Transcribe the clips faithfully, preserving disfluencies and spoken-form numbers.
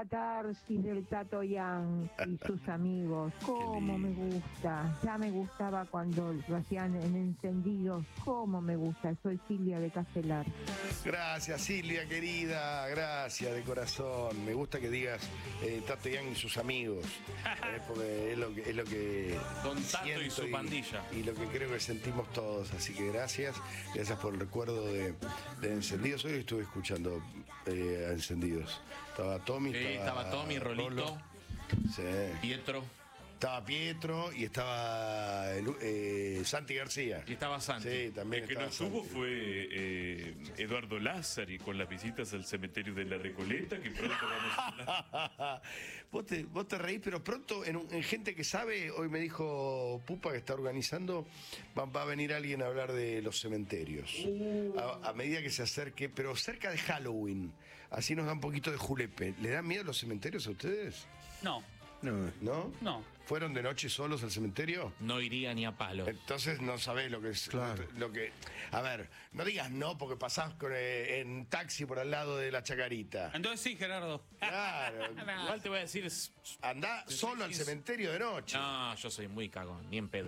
Catarsis del Tato Yang y sus amigos, cómo me gusta, ya me gustaba cuando lo hacían en Encendidos, cómo me gusta, soy Silvia de Castelar. Gracias Silvia querida, gracias de corazón, me gusta que digas eh, Tato Yang y sus amigos, eh, porque es lo que, es lo que Don Tato y siento su pandilla. Y lo que creo que sentimos todos, así que gracias, gracias por el recuerdo de, de Encendidos. Hoy estuve escuchando eh, a Encendidos, estaba Tommy, Sí, estaba Tommy, Rolito, Rolo, sí. Pietro. Estaba Pietro y estaba el, eh, Santi García. Y estaba Santi. Sí, también El que estaba no estuvo Santi. fue eh, Eduardo Lázari con las visitas al cementerio de la Recoleta, que pronto vamos a hablar. vos, te, vos te reís, pero pronto en, un- en Gente que Sabe, hoy me dijo Pupa que está organizando, va, va a venir alguien a hablar de los cementerios. A, a medida que se acerque, pero cerca de Halloween. Así nos da un poquito de julepe. ¿Le dan miedo los cementerios a ustedes? No, No, ¿No? no. ¿Fueron de noche solos al cementerio? No iría ni a palo. Entonces no sabés lo que es. Claro. Lo que, a ver, no digas no porque pasás con, eh, en taxi por al lado de la Chacarita. Entonces sí, Gerardo. Claro. Igual te voy a decir. s- Andá solo al cementerio de noche. No, yo soy muy cagón, ni en pedo.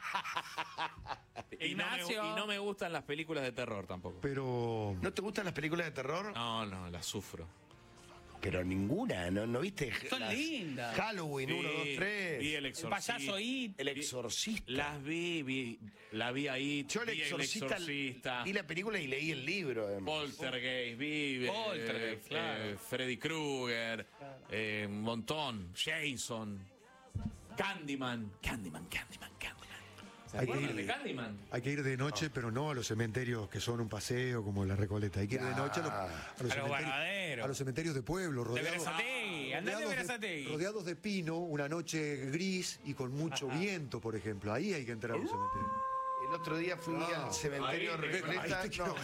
y, no me, Ignacio. y no me gustan las películas de terror tampoco. pero ¿No te gustan las películas de terror? No, no, las sufro. Pero ninguna, ¿no, ¿no viste? Son las- lindas. Halloween uno, dos, tres. Vi el El exorcista. payaso It. El Exorcista. Las vi, vi, la vi ahí. Yo el vi exorcista, el exorcista. vi la película y leí el libro, además. Poltergeist, vi eh, Poltergeist, eh, claro. Freddy Krueger, eh, un montón, Jason, Candyman, Candyman, Candyman, Candyman. ¿Se Hay que acuerdan ir- de Candyman? hay que ir de noche, pero no a los cementerios que son un paseo como la Recoleta. Hay que ir de noche a los, a los A los cementerios, verdaderos. a los cementerios de pueblo, De rodeados, Berazategui. Andá de rodeados, de, Berazategui. rodeados de pino, una noche gris y con mucho viento, por ejemplo. Ahí hay que entrar a los cementerios. El otro día fui Ah, al cementerio ahí- Recoleta. ahí te no.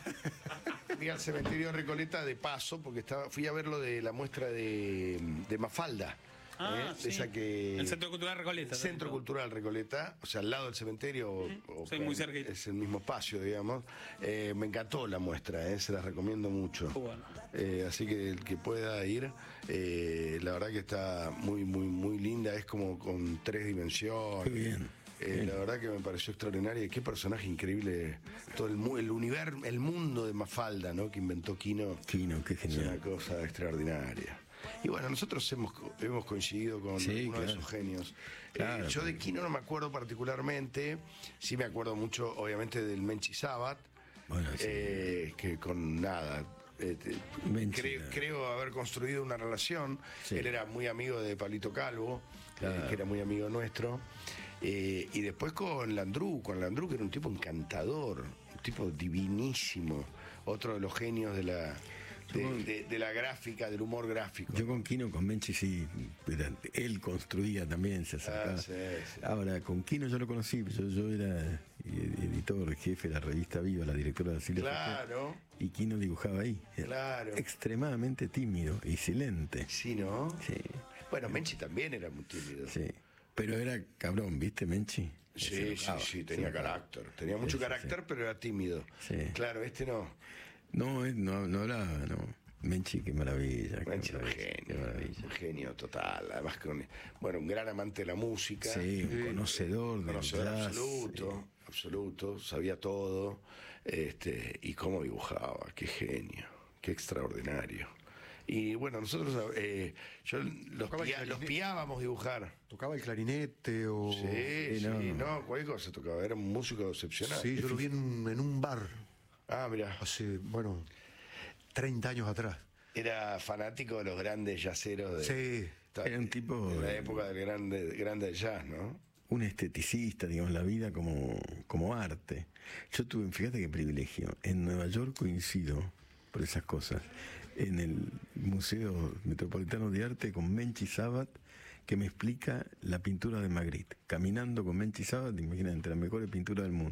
Fui al cementerio Recoleta de paso, porque estaba, fui a ver lo de la muestra de, de Mafalda. Ah, ¿eh? sí. Esa que, El Centro Cultural Recoleta. Centro Cultural Recoleta, o sea, al lado del cementerio. o- o- Soy muy cerquita. Es el mismo espacio, digamos. Eh, me encantó la muestra, eh, se la recomiendo mucho. Bueno. Eh, así que el que pueda ir, eh, la verdad que está muy, muy, muy linda. Es como con tres dimensiones. Qué bien. Eh, la verdad que me pareció extraordinaria. Y qué personaje increíble. Todo el, mu- el universo, el mundo de Mafalda, ¿no? Que inventó Quino. Quino, qué Es una genial. cosa extraordinaria. Y bueno, nosotros hemos, co- hemos coincidido con Sí, uno de claro. esos genios. Eh, Claro. yo de Quino no me acuerdo particularmente. Sí me acuerdo mucho, obviamente, del Menchi Sabat. Bueno, sí. eh, que con nada. eh, te- Menchi, cre- nada. creo haber construido una relación. Sí. Él era muy amigo de Pablito Calvo, Claro. eh, que era muy amigo nuestro. Eh, y después con Landru, con Landru, que era un tipo encantador, un tipo divinísimo, otro de los genios de la, de, de- de la gráfica, del humor gráfico. Yo con Quino, con Menchi, sí, era- él construía también, se acercaba. Ah, sí, sí. Ahora, con Quino yo lo conocí, yo, yo era editor, jefe de la revista Viva, la directora de Silvia Claro. Ferrer, y Quino dibujaba ahí. Era Claro. extremadamente tímido y silente. Sí, ¿no? Sí, Bueno, Menchi también era muy tímido. sí. Pero era cabrón, ¿viste, Menchi? Sí, Se sí, enojaba, sí, tenía se enojaba. carácter. Tenía mucho Sí, sí, carácter, sí. pero era tímido. Sí. Claro, este no. No, él no, no hablaba, no. Menchi, qué maravilla. qué Menchi era un maravilla, qué genio, maravilla. un genio total. Además, con, bueno, un gran amante de la música. Sí, un conocedor del Conocedor jazz, absoluto, absoluto, sabía todo. Este, y cómo dibujaba, qué genio, qué extraordinario. Y bueno, nosotros eh, yo los, Tocaba el pia- los clarinete. piábamos dibujar. ¿Tocaba el clarinete o...? Sí, sí, sí, no. no. cualquier cosa tocaba, era un músico excepcional. Sí, yo lo vi en, en un bar Ah, mira, hace, bueno, treinta años atrás. era fanático de los grandes yaceros de, Sí, de era un tipo de la de- época del grande, grande jazz, ¿no? Un esteticista, digamos, la vida como, como arte. Yo tuve, fíjate qué privilegio, en Nueva York coincido por esas cosas, en el Museo Metropolitano de Arte con Menchi Sabat, que me explica la pintura de Magritte. Caminando con Menchi Sabat, imagínate, entre las mejores pinturas del mundo.